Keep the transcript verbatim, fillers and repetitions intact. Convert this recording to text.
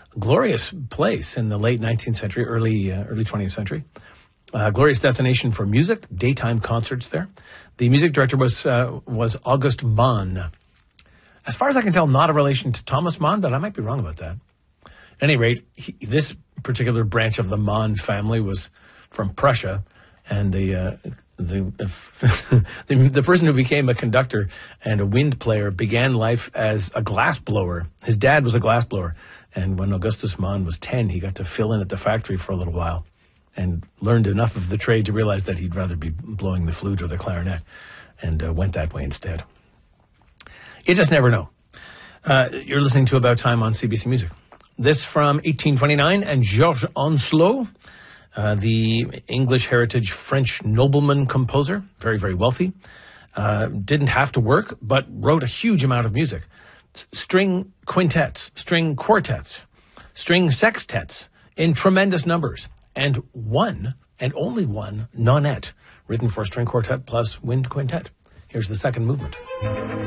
glorious place in the late nineteenth century, early uh, early twentieth century. Uh, glorious destination for music, daytime concerts there. The music director was uh, was August Mann. As far as I can tell, not a relation to Thomas Mann, but I might be wrong about that. At any rate, he, this particular branch of the Mann family was from Prussia, and the uh, the, the the person who became a conductor and a wind player began life as a glass blower. His dad was a glass blower, and when Augustus Mann was ten, he got to fill in at the factory for a little while and learned enough of the trade to realize that he'd rather be blowing the flute or the clarinet, and uh, went that way instead. You just never know. Uh, you're listening to About Time on C B C Music. This from eighteen twenty-nine, and Georges Onslow, uh, the English heritage French nobleman composer, very, very wealthy, uh, didn't have to work, but wrote a huge amount of music. S- string quintets, string quartets, string sextets in tremendous numbers, and one, and only one, nonette, written for string quartet plus wind quintet. Here's the second movement.